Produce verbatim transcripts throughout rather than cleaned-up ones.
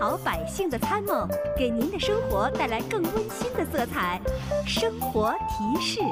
好百姓的参谋，给您的生活带来更温馨的色彩。生活提示。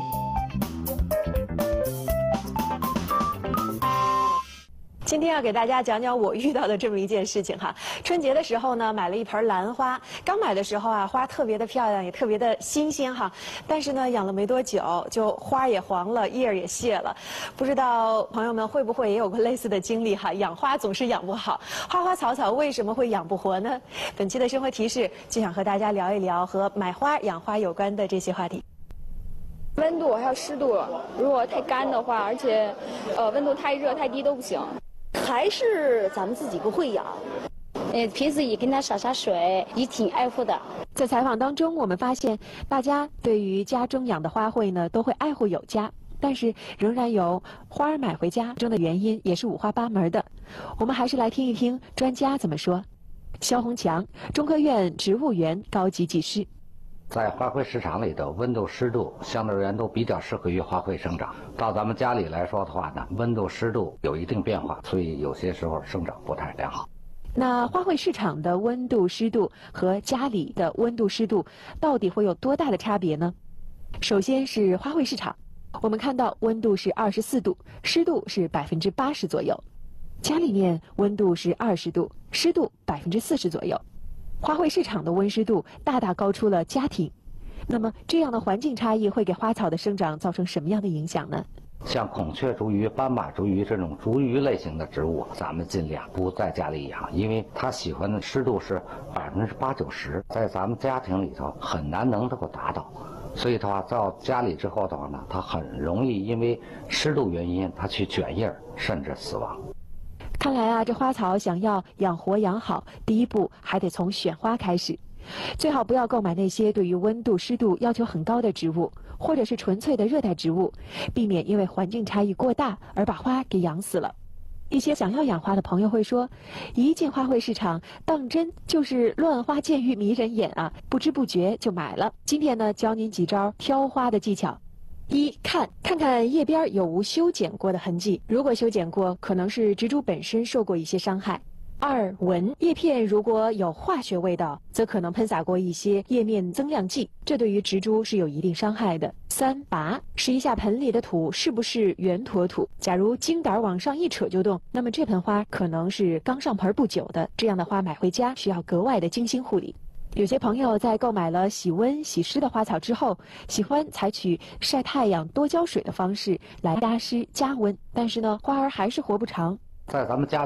今天要给大家讲讲我遇到的这么一件事情哈。春节的时候呢，买了一盆兰花，刚买的时候啊，花特别的漂亮，也特别的新鲜哈。但是呢，养了没多久，就花也黄了，叶儿也谢了。不知道朋友们会不会也有过类似的经历哈？养花总是养不好，花花草草为什么会养不活呢？本期的生活提示就想和大家聊一聊和买花、养花有关的这些话题。 温度还有湿度，如果太干的话，而且呃温度太热太低都不行。 还是咱们自己不会养， 呃，平时也跟它洒洒水，也挺爱护的。 在采访当中，我们发现大家对于家中养的花卉呢，都会爱护有加，但是仍然有花儿买回家中的原因也是五花八门的。我们还是来听一听专家怎么说。肖红强，中科院植物园高级技师。 在花卉市场里头，温度、湿度相对而言都比较适合于花卉生长。到咱们家里来说的话呢，温度、湿度有一定变化，所以有些时候生长不太良好。 那花卉市场的温度、湿度和家里的温度、湿度到底会有多大的差别呢？首先是花卉市场，我们看到温度是二十四度，湿度是百分之八十左右。家里面温度是二十度，湿度百分之四十左右。花卉市场的温湿度大大高出了家庭，那么这样的环境差异会给花草的生长造成什么样的影响呢？ 像孔雀竹鱼、斑马竹鱼这种竹鱼类型的植物，咱们尽量不在家里养，因为它喜欢的湿度是百分之八九十，在咱们家庭里头很难能够达到，所以的话到家里之后的话呢，它很容易因为湿度原因，它去卷叶甚至死亡。 看来啊，这花草想要养活养好，第一步还得从选花开始。最好不要购买那些对于温度、湿度要求很高的植物，或者是纯粹的热带植物，避免因为环境差异过大而把花给养死了。一些想要养花的朋友会说，一进花卉市场，当真就是乱花渐欲迷人眼啊，不知不觉就买了。今天呢，教您几招挑花的技巧。一看，看看叶边有无修剪过的痕迹，如果修剪过，可能是植株本身受过一些伤害。二闻，叶片如果有化学味道，则可能喷洒过一些叶面增亮剂，这对于植株是有一定伤害的。三拔，试一下盆里的土是不是圆坨土，假如茎秆往上一扯就动，那么这盆花可能是刚上盆不久的，这样的花买回家需要格外的精心护理。有些朋友在购买了喜温喜湿的花草之后，喜欢采取晒太阳、多浇水的方式来加湿加温，但是呢，花儿还是活不长。 在咱们家里